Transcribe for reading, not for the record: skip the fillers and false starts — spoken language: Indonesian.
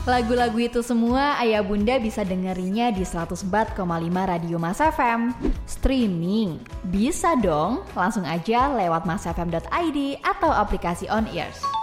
Lagu-lagu itu semua ayah bunda bisa dengerinnya di 104,5 Radio Mas FM. Streaming bisa dong, langsung aja lewat masfm.id atau aplikasi On Ears.